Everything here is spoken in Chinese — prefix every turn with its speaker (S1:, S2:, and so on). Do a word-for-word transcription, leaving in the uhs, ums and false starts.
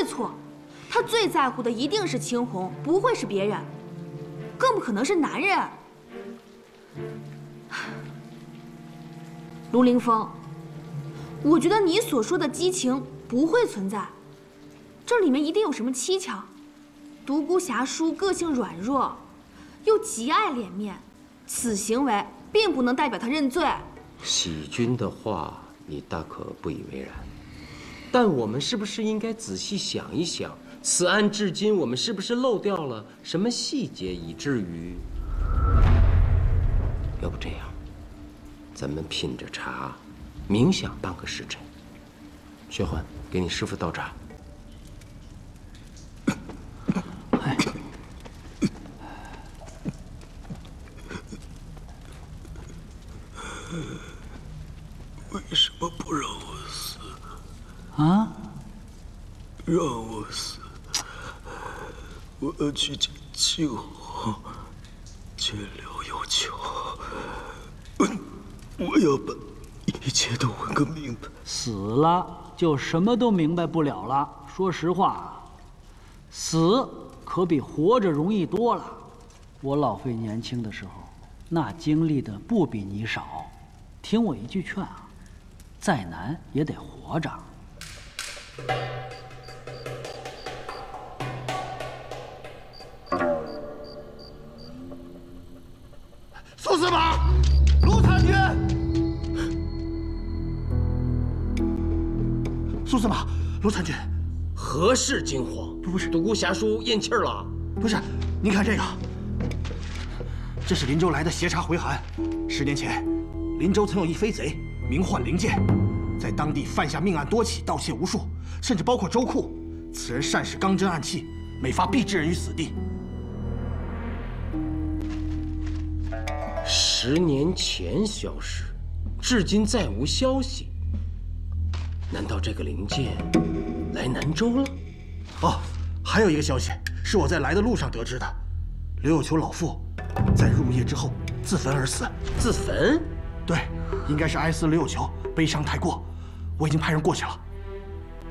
S1: 会错，他最在乎的一定是青红，不会是别人，更不可能是男人。卢凌风，我觉得你所说的激情不会存在，这里面一定有什么蹊跷。独孤侠叔个性软弱，又极爱脸面，此行为并不能代表他认罪。
S2: 喜君的话，你大可不以为然，但我们是不是应该仔细想一想，此案至今我们是不是漏掉了什么细节，以至于……要不这样，咱们品着茶，冥想半个时辰。薛欢，给你师傅倒茶。
S3: 哎，
S4: 为什么不让我死？
S3: 啊？
S4: 让我死！我要去见青红，见刘有求。我要把一切都问个明白。
S3: 死了就什么都明白不了了。说实话，死可比活着容易多了。我老费年轻的时候，那经历的不比你少。听我一句劝啊，再难也得活着。
S4: 苏司马，卢参军。苏司马，卢参军，
S2: 何事惊慌？
S4: 不是，
S2: 独孤侠叔咽气儿了。
S4: 不是，您看这个，这是林州来的协查回函。十年前，林州曾有一飞贼，名唤林健，在当地犯下命案多起，盗窃无数，甚至包括州库。此人善使刚真暗器，每发必置人于死地。
S2: 十年前消失，至今再无消息。难道这个林健来南州了？
S4: 哦，还有一个消息是我在来的路上得知的，刘有求老妇在入夜之后自焚而死。
S2: 自焚？
S4: 对，应该是哀思刘有求悲伤太过，我已经派人过去了。